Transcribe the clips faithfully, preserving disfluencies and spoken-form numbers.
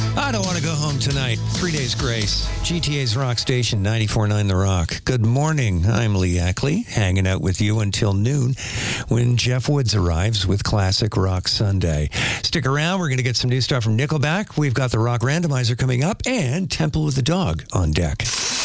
I don't want to go home tonight. Three days grace. G T A's Rock Station, ninety-four point nine The Rock. Good morning. I'm Lee Ackley, hanging out with you until noon when Jeff Woods arrives with Classic Rock Sunday. Stick around. We're going to get some new stuff from Nickelback. We've got the Rock Randomizer coming up and Temple of the Dog on deck.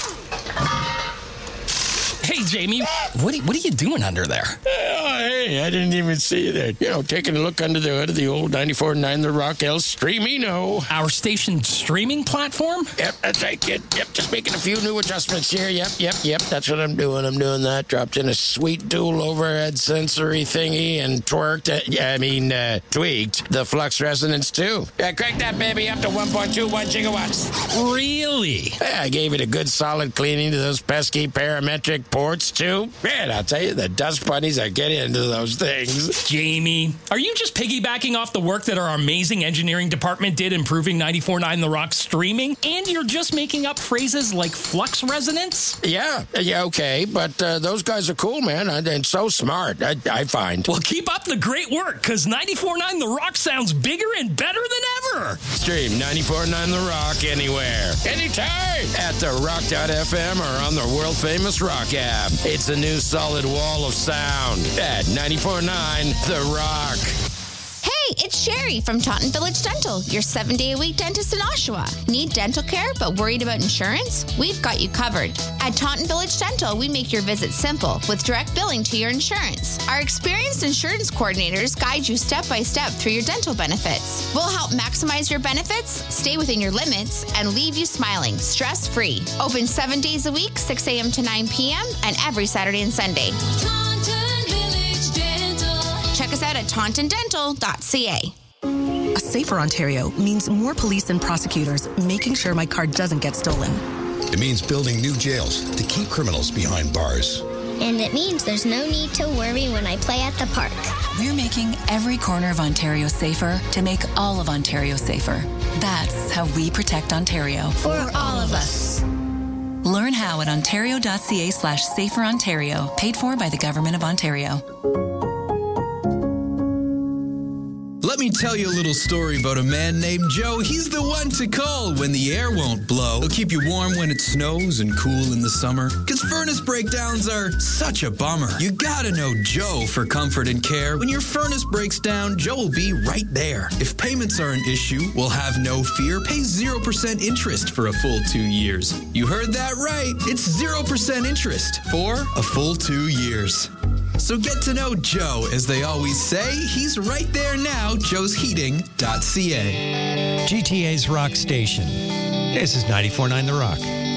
Hey, Jamie, what are, what are you doing under there? Oh, hey, I didn't even see that. You know, taking a look under the hood of the old ninety-four point nine The Rock El Streamino. Our station's streaming platform? Yep, that's right, kid. Yep, just making a few new adjustments here. Yep, yep, yep, that's what I'm doing. I'm doing that. Dropped in a sweet dual overhead sensory thingy and twerked, uh, yeah, I mean, uh, tweaked the flux resonance, too. Yeah, crank that baby up to one point two one gigawatts. Really? Yeah, I gave it a good solid cleaning to those pesky parametric ports, too. Man, I'll tell you, the dust bunnies are getting into those things. Jamie, are you just piggybacking off the work that our amazing engineering department did improving ninety-four point nine The Rock streaming? And you're just making up phrases like flux resonance? Yeah, yeah, okay, but uh, those guys are cool, man, and, and so smart, I, I find. Well, keep up the great work, because ninety-four point nine The Rock sounds bigger and better than ever. Stream ninety-four point nine The Rock anywhere, anytime, at the rock dot f m or on the world-famous Rock app. It's a new solid wall of sound at ninety-four point nine The Rock. Hey, it's Sherry from Taunton Village Dental, your seven-day-a-week dentist in Oshawa. Need dental care but worried about insurance? We've got you covered. At Taunton Village Dental, we make your visit simple with direct billing to your insurance. Our experienced insurance coordinators guide you step-by-step through your dental benefits. We'll help maximize your benefits, stay within your limits, and leave you smiling, stress-free. Open seven days a week, six a.m. to nine p.m., and every Saturday and Sunday. Check us out at taunton dental dot c a. A safer Ontario means more police and prosecutors making sure my car doesn't get stolen. It means building new jails to keep criminals behind bars. And it means there's no need to worry when I play at the park. We're making every corner of Ontario safer to make all of Ontario safer. That's how we protect Ontario. For all of us. Learn how at ontario dot c a slash safer Ontario, paid for by the Government of Ontario. Let me tell you a little story about a man named Joe. He's the one to call when the air won't blow. He'll keep you warm when it snows and cool in the summer. Because furnace breakdowns are such a bummer. You gotta know Joe for comfort and care. When your furnace breaks down, Joe will be right there. If payments are an issue, we'll have no fear. Pay zero percent interest for a full two years. You heard that right. It's zero percent interest for a full two years. So get to know Joe. As they always say, he's right there now, joes heating dot c a. G T A's Rock Station. This is ninety-four point nine The Rock.